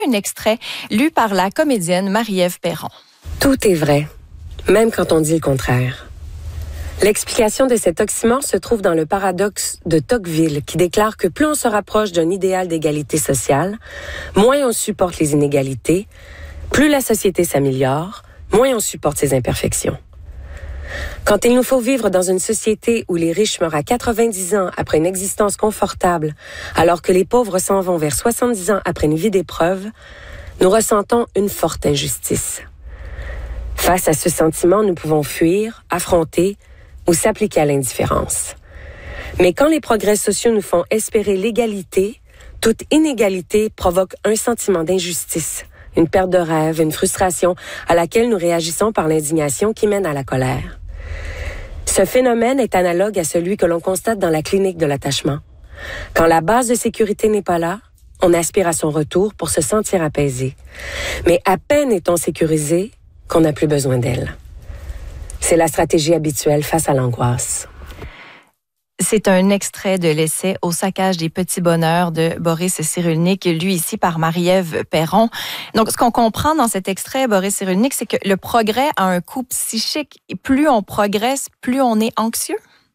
Un extrait lu par la comédienne Marie-Ève Perron. Tout est vrai, même quand on dit le contraire. L'explication de cet oxymore se trouve dans le paradoxe de Tocqueville, qui déclare que plus on se rapproche d'un idéal d'égalité sociale, moins on supporte les inégalités, plus la société s'améliore, moins on supporte ses imperfections. Quand il nous faut vivre dans une société où les riches meurent à 90 ans après une existence confortable, alors que les pauvres s'en vont vers 70 ans après une vie d'épreuve, nous ressentons une forte injustice. Face à ce sentiment, nous pouvons fuir, affronter ou s'appliquer à l'indifférence. Mais quand les progrès sociaux nous font espérer l'égalité, toute inégalité provoque un sentiment d'injustice, une perte de rêve, une frustration à laquelle nous réagissons par l'indignation qui mène à la colère. Ce phénomène est analogue à celui que l'on constate dans la clinique de l'attachement. Quand la base de sécurité n'est pas là, on aspire à son retour pour se sentir apaisé. Mais à peine est-on sécurisé qu'on n'a plus besoin d'elle. C'est la stratégie habituelle face à l'angoisse. C'est un extrait de l'essai Au saccage des petits bonheurs de Boris Cyrulnik, lu ici par Marie-Ève Perron. Donc, ce qu'on comprend dans cet extrait, Boris Cyrulnik, c'est que le progrès a un coût psychique. Et plus on progresse, plus on est anxieux.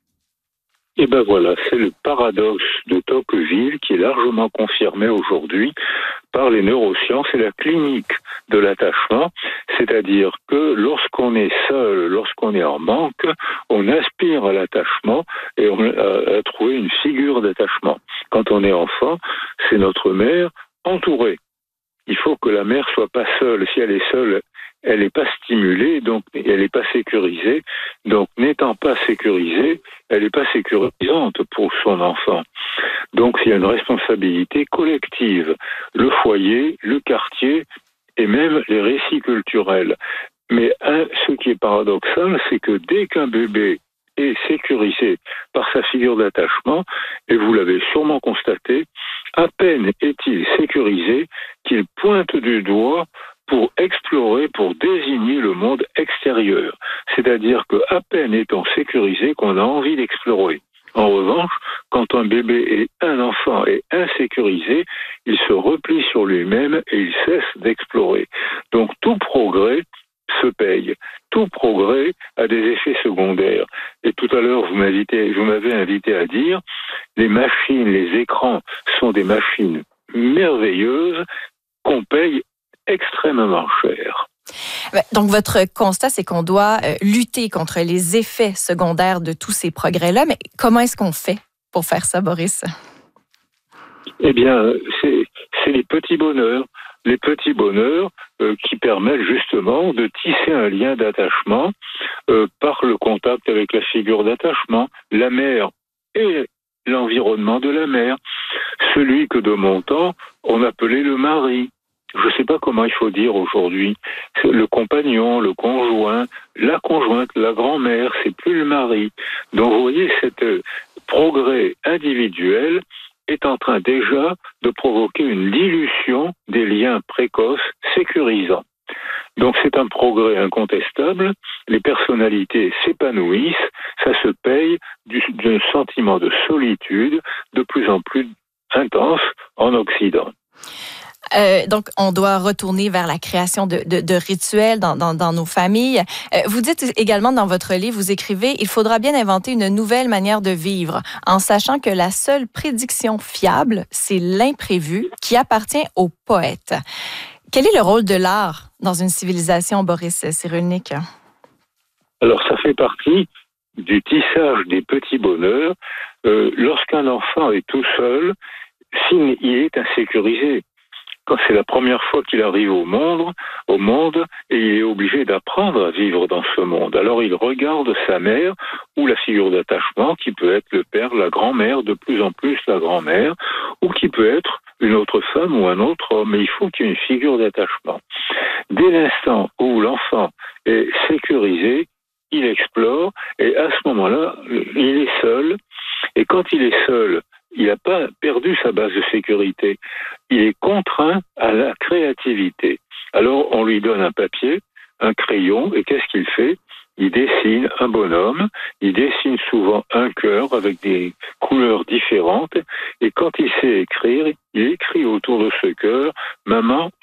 Et ben voilà, c'est le paradoxe de Tocqueville qui est largement confirmé aujourd'hui par les neurosciences et la clinique de l'attachement, c'est-à-dire que lorsqu'on est seul, lorsqu'on est en manque, on aspire à l'attachement et à trouver une figure d'attachement. Quand on est enfant, c'est notre mère entourée. Il faut que la mère soit pas seule. Si elle est seule, elle n'est pas stimulée, donc elle n'est pas sécurisée. Donc, n'étant pas sécurisée, elle n'est pas sécurisante pour son enfant. Donc, il y a une responsabilité collective. Le foyer, le quartier et même les récits culturels. Mais ce qui est paradoxal, c'est que dès qu'un bébé est sécurisé par sa figure d'attachement, et vous l'avez sûrement constaté, à peine est-il sécurisé qu'il pointe du doigt pour explorer, pour désigner le monde extérieur. C'est-à-dire qu'à peine est-on sécurisé qu'on a envie d'explorer. En revanche, quand un bébé et un enfant est insécurisé, il se replie sur lui-même et il cesse d'explorer. Donc tout progrès se paye. Tout progrès a des effets secondaires. Et tout à l'heure, vous m'avez invité à dire, les machines, les écrans sont des machines merveilleuses qu'on paye extrêmement cher. Donc, votre constat, c'est qu'on doit lutter contre les effets secondaires de tous ces progrès-là. Mais comment est-ce qu'on fait pour faire ça, Boris? Eh bien, c'est les petits bonheurs. Les petits bonheurs qui permettent justement de tisser un lien d'attachement par le contact avec la figure d'attachement, la mère et l'environnement de la mère. Celui que de mon temps, on appelait le mari. Je ne sais pas comment il faut dire aujourd'hui. Le compagnon, le conjoint, la conjointe, la grand-mère, c'est plus le mari. Donc vous voyez, cet progrès individuel est en train déjà de provoquer une dilution des liens précoces sécurisants. Donc c'est un progrès incontestable, les personnalités s'épanouissent, ça se paye d'un sentiment de solitude de plus en plus intense en Occident. Donc, on doit retourner vers la création de rituels dans nos familles. Vous dites également dans votre livre, vous écrivez, il faudra bien inventer une nouvelle manière de vivre, en sachant que la seule prédiction fiable, c'est l'imprévu qui appartient aux poètes. Quel est le rôle de l'art dans une civilisation, Boris Cyrulnik? Alors, ça fait partie du tissage des petits bonheurs. Lorsqu'un enfant est tout seul, il est insécurisé. Quand c'est la première fois qu'il arrive au monde, et il est obligé d'apprendre à vivre dans ce monde. Alors il regarde sa mère ou la figure d'attachement qui peut être le père, la grand-mère, de plus en plus la grand-mère, ou qui peut être une autre femme ou un autre homme. Mais il faut qu'il y ait une figure d'attachement. Dès l'instant où l'enfant est sécurisé, il explore et à ce moment-là, il est seul. Et quand il est seul, il n'a pas perdu sa base de sécurité. Il est contraint à la créativité. Alors, on lui donne un papier, un crayon, et qu'est-ce qu'il fait? Il dessine un bonhomme, il dessine souvent un cœur avec des couleurs différentes, et quand il sait écrire, il écrit autour de ce cœur « Maman,